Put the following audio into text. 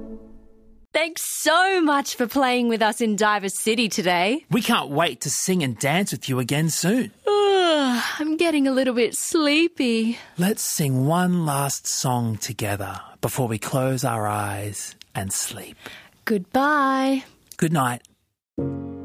Thanks so much for playing with us in Diver City today. We can't wait to sing and dance with you again soon. I'm getting a little bit sleepy. Let's sing one last song together before we close our eyes and sleep. Goodbye. Good night.